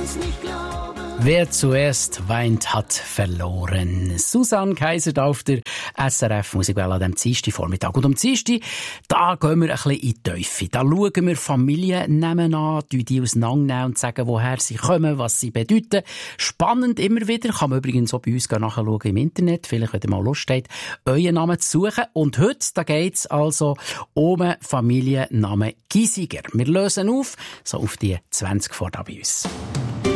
Wer zuerst weint, hat verloren. Susanne Kaiser da auf der SRF Musikwelle an diesem Dienstagvormittag. Und am Dienstag, da gehen wir ein bisschen in die Tiefe. Da schauen wir Familiennamen an, die auseinandernehmen und sagen, woher sie kommen, was sie bedeuten. Spannend immer wieder. Kann man übrigens auch bei uns nachschauen im Internet. Vielleicht, wenn ihr mal Lust habt, euren Namen zu suchen. Und heute, da geht's also um den Familiennamen Giesiger. Wir lösen auf, so auf die 20 vor da bei uns.